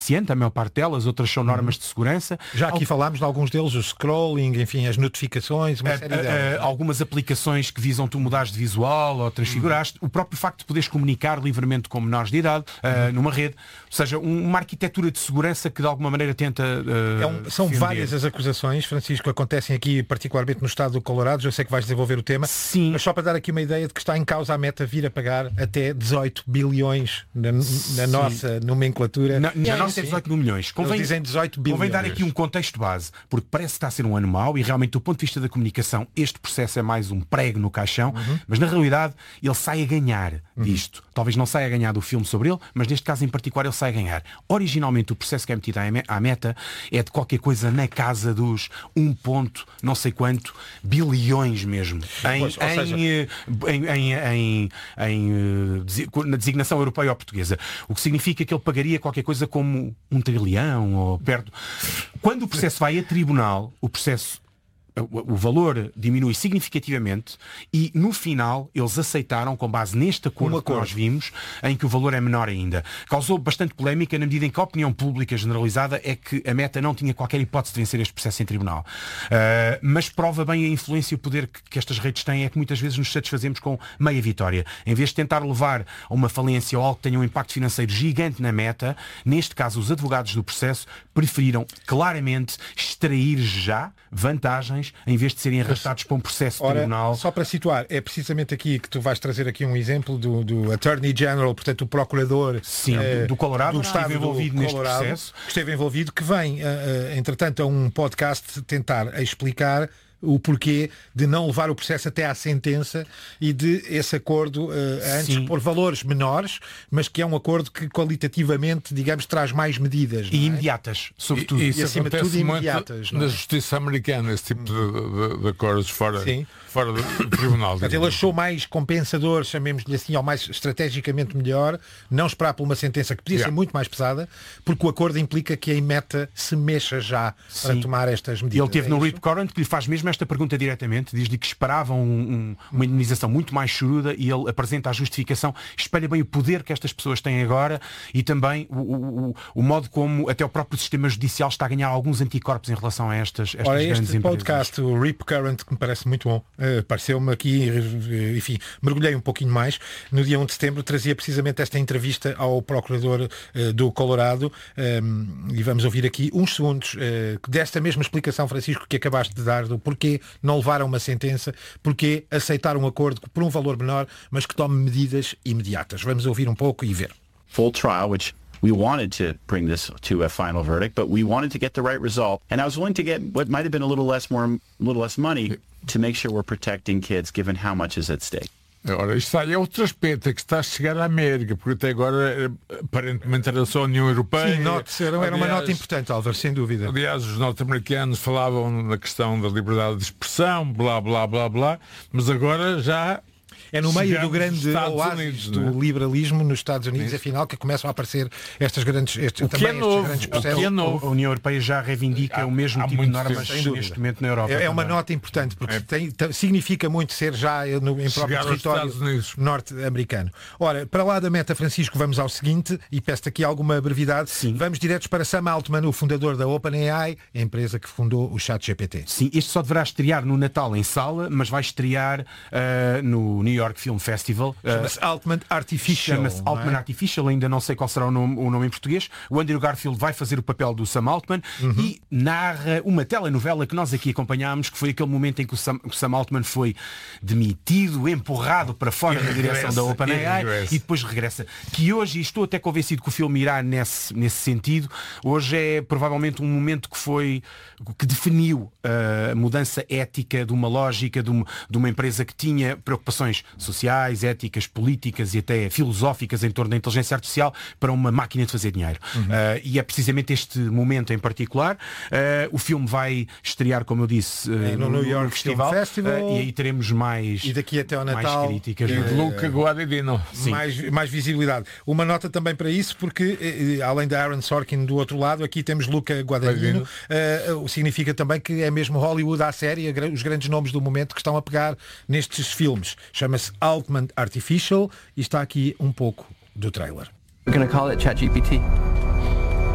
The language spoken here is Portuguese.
a maior parte delas, outras são normas de segurança. Já aqui falámos de alguns deles, o scrolling, enfim, as notificações, uma série delas. Algumas aplicações que visam tu mudares de visual ou transfiguraste. O próprio facto de poderes comunicar livremente com menores de idade numa rede. Ou seja, uma arquitetura de segurança que de alguma maneira tenta são várias as acusações, Francisco, acontecem aqui particularmente no estado do Colorado. Eu sei que vais desenvolver o tema. Sim. Mas só para dar aqui uma ideia de que está em causa a Meta vir a pagar até 18 bilhões na nossa nomenclatura. Na nossa é 18 mil milhões. Eles dizem 18 bilhões. Convém dar aqui um contexto base, porque parece que está a ser um ano mau e realmente do ponto de vista da comunicação este processo é mais um prego no caixão, mas na realidade ele sai a ganhar disto. Talvez não saia a ganhar do filme sobre ele, mas neste caso em particular ele sai a ganhar. Originalmente o processo que é metido à Meta é de qualquer coisa na casa dos 1 ponto não sei quanto bilhões mesmo. Na designação europeia ou portuguesa. O que significa que ele pagaria qualquer coisa como 1 trilhão ou perto. Quando o processo vai a tribunal, o valor diminui significativamente e no final eles aceitaram, com base neste acordo que nós vimos, em que o valor é menor ainda. Causou bastante polémica na medida em que a opinião pública generalizada é que a Meta não tinha qualquer hipótese de vencer este processo em tribunal. Mas prova bem a influência e o poder que estas redes têm, é que muitas vezes nos satisfazemos com meia vitória. Em vez de tentar levar a uma falência ou algo que tenha um impacto financeiro gigante na Meta, neste caso os advogados do processo preferiram claramente extrair já vantagens em vez de serem arrastados para um processo tribunal. Só para situar, é precisamente aqui que tu vais trazer aqui um exemplo do Attorney General, portanto o procurador do Colorado, do Estado envolvido neste processo, que esteve envolvido, que vem entretanto a um podcast tentar explicar o porquê de não levar o processo até à sentença e de esse acordo antes por valores menores, mas que é um acordo que qualitativamente, digamos, traz mais medidas. E imediatas, sobretudo. E acima de tudo imediatas. Na justiça americana, esse tipo de acordos fora do tribunal. Mas ele achou mais compensador, chamemos-lhe assim, ou mais estrategicamente melhor, não esperar por uma sentença que podia ser muito mais pesada, porque o acordo implica que a Meta se mexa já para tomar estas medidas. E ele teve no Rip Current que lhe faz mesmo esta pergunta diretamente, diz-lhe que esperavam uma indemnização muito mais choruda e ele apresenta a justificação, espelha bem o poder que estas pessoas têm agora e também o modo como até o próprio sistema judicial está a ganhar alguns anticorpos em relação a estas grandes empresas. Este podcast, o Rip Current, que me parece muito bom, pareceu-me aqui, enfim, mergulhei um pouquinho mais, no dia 1 de setembro trazia precisamente esta entrevista ao procurador do Colorado e vamos ouvir aqui uns segundos desta mesma explicação, Francisco, que acabaste de dar do porquê não levar a uma sentença, porque aceitar um acordo por um valor menor, mas que tome medidas imediatas. Vamos ouvir um pouco e ver. Full trial, which we wanted to bring this to a final verdict, but we wanted to get the right result. And I was willing to get what might have been a little less money to make sure we're protecting kids, given how much is at stake. Ora, isto é outro aspecto, é que está a chegar à América, porque até agora aparentemente era só a União Europeia. Sim, era uma nota importante, Álvaro, sem dúvida. Aliás, os norte-americanos falavam na questão da liberdade de expressão, blá, blá, blá, blá, mas agora já... É no meio do grande oásis do liberalismo nos Estados Unidos, afinal, que começam a aparecer estes grandes processos. A União Europeia já reivindica o mesmo tipo de normas neste momento na Europa. É uma nota importante, porque significa muito ser já em próprio território norte-americano. Ora, para lá da Meta, Francisco, vamos ao seguinte, e peço-te aqui alguma brevidade. Sim. Vamos diretos para Sam Altman, o fundador da OpenAI, a empresa que fundou o ChatGPT. Sim, este só deverá estrear no Natal em sala, mas vai estrear no New York Film Festival. Chama-se Altman Artificial. Chama-se Altman Artificial, ainda não sei qual será o nome em português. O Andrew Garfield vai fazer o papel do Sam Altman e narra uma telenovela que nós aqui acompanhámos, que foi aquele momento em que o Sam Altman foi demitido, empurrado para fora da direção da OpenAI e depois regressa. Que hoje, e estou até convencido que o filme irá nesse sentido, hoje é provavelmente um momento que definiu a mudança ética de uma lógica de uma empresa que tinha preocupações sociais, éticas, políticas e até filosóficas em torno da inteligência artificial para uma máquina de fazer dinheiro. E é precisamente este momento em particular. O filme vai estrear, como eu disse, no New York Festival, e aí teremos mais, e daqui até ao Natal, mais críticas. E de Luca Guadagnino. Mais visibilidade. Uma nota também para isso, porque além da Aaron Sorkin do outro lado, aqui temos Luca Guadagnino. Significa também que é mesmo Hollywood à série, os grandes nomes do momento que estão a pegar nestes filmes. Chama-se Altman Artificial e está aqui um pouco do trailer. We're going to call it ChatGPT.